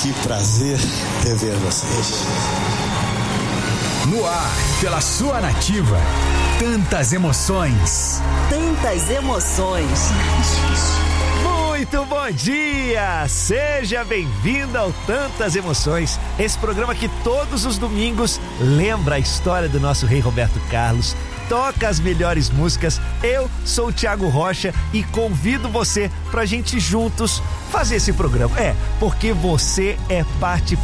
Que prazer rever vocês. No ar, pela sua Nativa. Tantas emoções. Tantas emoções. Muito bom dia! Seja bem-vindo ao Tantas Emoções, esse programa que todos os domingos lembra a história do nosso rei Roberto Carlos, toca as melhores músicas. Eu sou o Thiago Rocha e convido você pra gente juntos fazer esse programa. Porque você é parte